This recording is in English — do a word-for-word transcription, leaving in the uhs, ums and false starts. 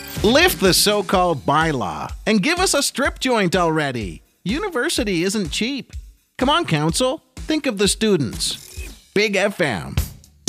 Lift the so-called bylaw and give us a strip joint already. University isn't cheap. Come on, council. Think of the students. Big F M.